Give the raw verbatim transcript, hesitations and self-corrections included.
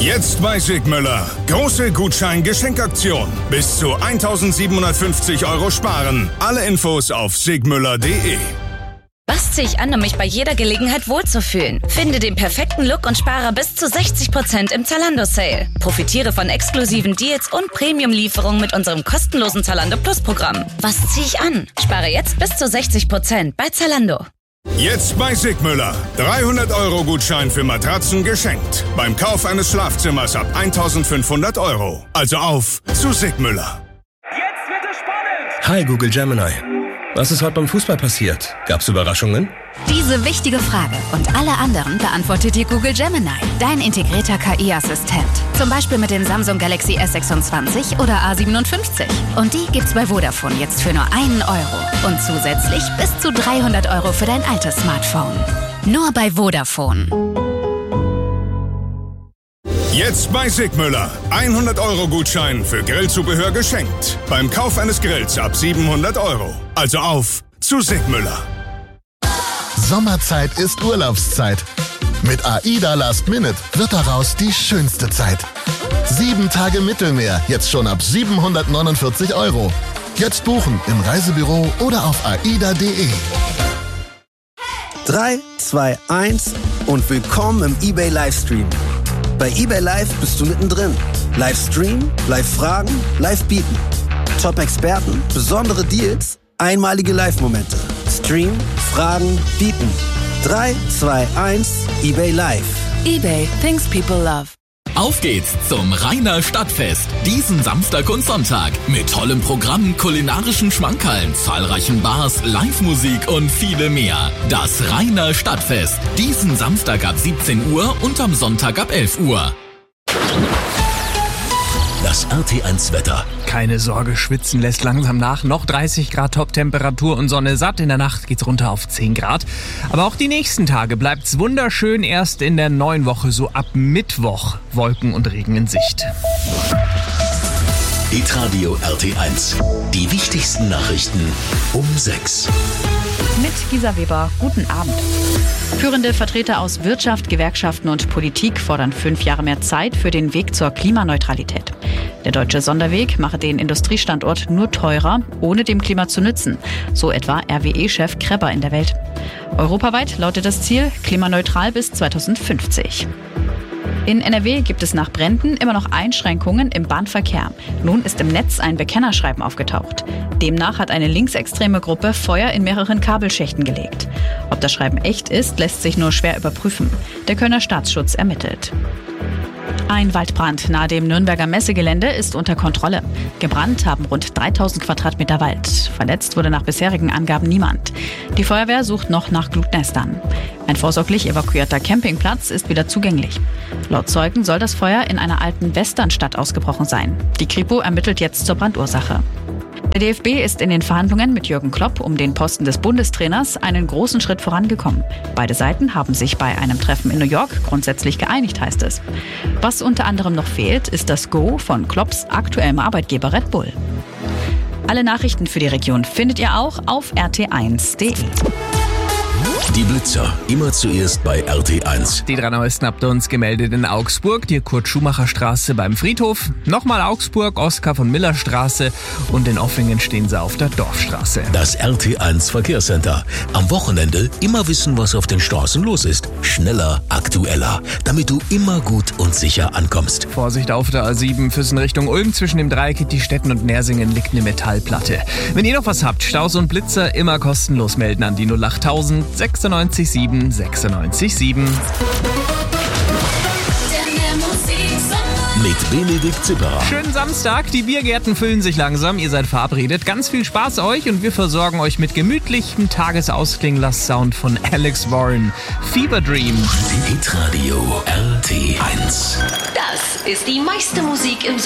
Jetzt bei Sigmüller. Große Gutschein-Geschenkaktion. Bis zu eintausendsiebenhundertfünfzig Euro sparen. Alle Infos auf sigmüller punkt de. Was ziehe ich an, um mich bei jeder Gelegenheit wohlzufühlen? Finde den perfekten Look und spare bis zu sechzig Prozent im Zalando-Sale. Profitiere von exklusiven Deals und Premium-Lieferungen mit unserem kostenlosen Zalando Plus-Programm. Was ziehe ich an? Spare jetzt bis zu sechzig Prozent bei Zalando. Jetzt bei Sigmüller. dreihundert Euro Gutschein für Matratzen geschenkt. Beim Kauf eines Schlafzimmers ab eintausendfünfhundert Euro. Also auf zu Sigmüller. Jetzt wird es spannend! Hi Google Gemini. Was ist heute beim Fußball passiert? Gab's Überraschungen? Diese wichtige Frage und alle anderen beantwortet dir Google Gemini, dein integrierter K I-Assistent. Zum Beispiel mit dem Samsung Galaxy S sechsundzwanzig oder A siebenundfünfzig. Und die gibt's bei Vodafone jetzt für nur einen Euro. Und zusätzlich bis zu dreihundert Euro für dein altes Smartphone. Nur bei Vodafone. Jetzt bei Sigmüller. hundert Euro Gutschein für Grillzubehör geschenkt. Beim Kauf eines Grills ab siebenhundert Euro. Also auf zu Sigmüller. Sommerzeit ist Urlaubszeit. Mit AIDA Last Minute wird daraus die schönste Zeit. Sieben Tage Mittelmeer, jetzt schon ab siebenhundertneunundvierzig Euro. Jetzt buchen im Reisebüro oder auf aida punkt de. drei, zwei, eins und willkommen im eBay Livestream. Bei eBay Live bist du mittendrin. Livestream, Live-Fragen, Live-Bieten. Top-Experten, besondere Deals, einmalige Live-Momente. Stream, Fragen, Bieten. drei, zwei, eins, eBay Live. eBay, things people love. Auf geht's zum Rheiner Stadtfest. Diesen Samstag und Sonntag. Mit tollem Programm, kulinarischen Schmankerln, zahlreichen Bars, Live-Musik und viele mehr. Das Rheiner Stadtfest. Diesen Samstag ab siebzehn Uhr und am Sonntag ab elf Uhr. Das R T eins Wetter. Keine Sorge, schwitzen lässt langsam nach. Noch dreißig Grad Top-Temperatur und Sonne satt. In der Nacht geht's runter auf zehn Grad. Aber auch die nächsten Tage bleibt's wunderschön. Erst in der neuen Woche, so ab Mittwoch, Wolken und Regen in Sicht. Hitradio R T eins. Die wichtigsten Nachrichten um sechs. Mit Gisa Weber, guten Abend. Führende Vertreter aus Wirtschaft, Gewerkschaften und Politik fordern fünf Jahre mehr Zeit für den Weg zur Klimaneutralität. Der deutsche Sonderweg mache den Industriestandort nur teurer, ohne dem Klima zu nützen. So etwa R W E-Chef Krebber in der Welt. Europaweit lautet das Ziel klimaneutral bis zweitausendfünfzig. In N R W gibt es nach Bränden immer noch Einschränkungen im Bahnverkehr. Nun ist im Netz ein Bekennerschreiben aufgetaucht. Demnach hat eine linksextreme Gruppe Feuer in mehreren Kabelschächten gelegt. Ob das Schreiben echt ist, lässt sich nur schwer überprüfen. Der Kölner Staatsschutz ermittelt. Ein Waldbrand nahe dem Nürnberger Messegelände ist unter Kontrolle. Gebrannt haben rund dreitausend Quadratmeter Wald. Verletzt wurde nach bisherigen Angaben niemand. Die Feuerwehr sucht noch nach Glutnestern. Ein vorsorglich evakuierter Campingplatz ist wieder zugänglich. Laut Zeugen soll das Feuer in einer alten Westernstadt ausgebrochen sein. Die Kripo ermittelt jetzt zur Brandursache. Der D F B ist in den Verhandlungen mit Jürgen Klopp um den Posten des Bundestrainers einen großen Schritt vorangekommen. Beide Seiten haben sich bei einem Treffen in New York grundsätzlich geeinigt, heißt es. Was unter anderem noch fehlt, ist das Go von Klopps aktuellem Arbeitgeber Red Bull. Alle Nachrichten für die Region findet ihr auch auf r t eins punkt de. Die Blitzer, immer zuerst bei R T eins. Die drei neuesten habt ihr uns gemeldet in Augsburg, die Kurt-Schumacher-Straße beim Friedhof, nochmal Augsburg, Oskar von Miller-Straße und in Offingen stehen sie auf der Dorfstraße. Das R T eins Verkehrscenter. Am Wochenende immer wissen, was auf den Straßen los ist. Schneller, aktueller, damit du immer gut und sicher ankommst. Vorsicht auf der A sieben, Füssen Richtung Ulm, zwischen dem Dreieck Kittistetten und Nersingen liegt eine Metallplatte. Wenn ihr noch was habt, Staus und Blitzer, immer kostenlos melden an die null achttausend sechsundneunzig sieben sechsundneunzig sieben. Mit Benedikt Zipperer. Schönen Samstag, die Biergärten füllen sich langsam, ihr seid verabredet. Ganz viel Spaß euch und wir versorgen euch mit gemütlichem Tagesausklinglers-Sound von Alex Warren. Fever Dream. Hitradio R T eins. Das ist die meiste Musik im Sommer.